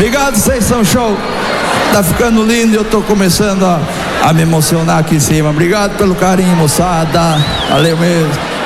Obrigado, vocês são show. Tá ficando lindo e eu tô começando a me emocionar aqui em cima. Obrigado pelo carinho, moçada. Valeu mesmo.